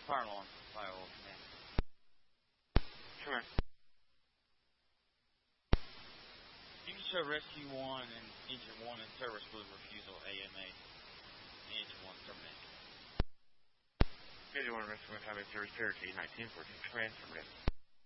Fire alarm. Command. Sure. You can show Rescue 1 and Engine 1 and service with refusal AMA. Engine 1 terminated. Engine 1 Rescue 1 having service Cherokee 1914 transfer.